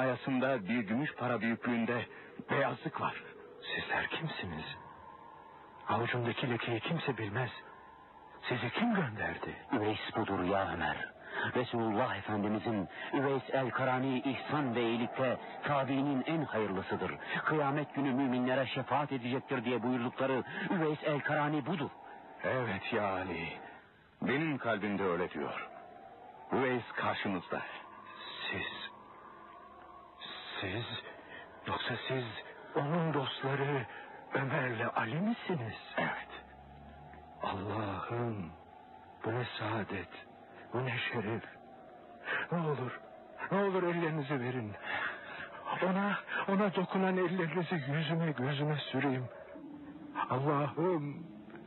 ayasında bir gümüş para büyüklüğünde beyazlık var. Sizler kimsiniz? Avucumdaki lekeyi kimse bilmez. Sizi kim gönderdi? Üveys budur ya Ömer. Resulullah Efendimizin Üveys el-Karani ihsan ve iyilikte tabiinin en hayırlısıdır. Kıyamet günü müminlere şefaat edecektir diye buyurdukları Üveys el-Karani budur. Evet ya Ali. Benim kalbimde öyle diyor. Üveys karşımızda. Siz yoksa siz onun dostları Ömer'le Ali misiniz? Evet. Allah'ım, bu ne saadet, bu ne şeref. Ne olur ellerinizi verin. Ona dokunan ellerinizi yüzüme gözüme süreyim. Allah'ım,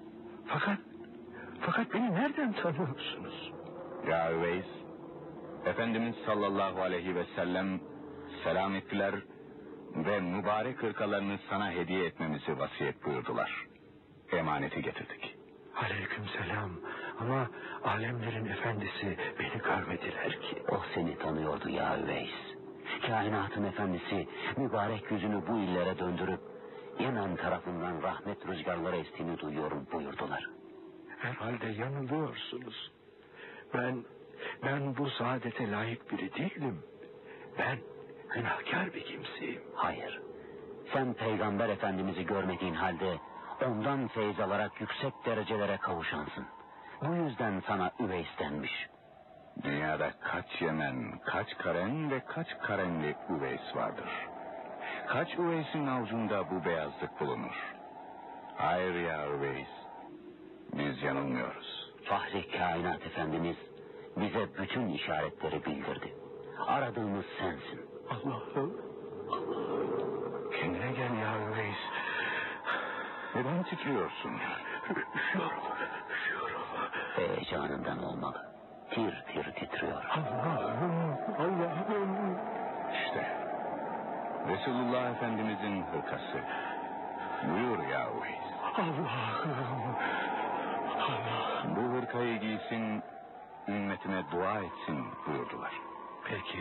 fakat beni nereden tanıyorsunuz? Ya Üveys, Efendimiz sallallahu aleyhi ve sellem selam ettiler ve mübarek hırkalarını sana hediye etmemizi vasiyet buyurdular. Emaneti getirdik. Aleykümselam. Ama alemlerin efendisi beni görmediler ki. O seni tanıyordu ya Üveys. Kainatın efendisi mübarek yüzünü bu illere döndürüp Yemen tarafından rahmet rüzgarları estiğini duyuyorum buyurdular. Herhalde yanılıyorsunuz. Ben bu saadete layık biri değilim. Ben günahkar bir kimseyim. Hayır. Sen Peygamber Efendimiz'i görmediğin halde ondan feyz alarak yüksek derecelere kavuşansın. Bu yüzden sana Üveys denmiş. Dünyada kaç Yemen, kaç Karen ve kaç Karenli Üveys vardır. Kaç Üveys'in avucunda bu beyazlık bulunur. Hayır ya Üveys, biz yanılmıyoruz. Fahri Kainat Efendimiz bize bütün işaretleri bildirdi. Aradığımız sensin. Allah'ım. Kendine gel ya Üveys. Neden titriyorsun? Üşüyorum. Heyecanından olmalı. Tir tir titriyor. Allah'ım. İşte Resulullah Efendimizin hırkası. Buyur ya Üveys. Allah'ım. Bu hırkayı giysin, ümmetine dua etsin buyurdular. Peki.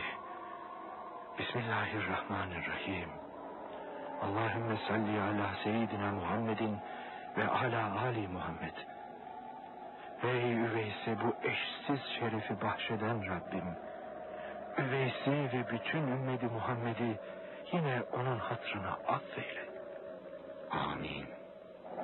Bismillahirrahmanirrahim. Allahümme salli ala seyyidina Muhammedin ve ala Ali Muhammed. Ey Üveys'e bu eşsiz şerefi bahşeden Rabbim, Üveys'i ve bütün ümmeti Muhammed'i yine onun hatırına affeyle. Amin.